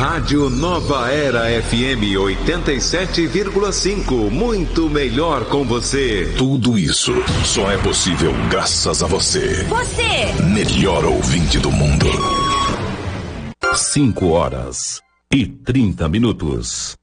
Rádio Nova Era FM 87,5. Muito melhor com você. Tudo isso só é possível graças a você. Você! Melhor ouvinte do mundo. 5 horas e 30 minutos.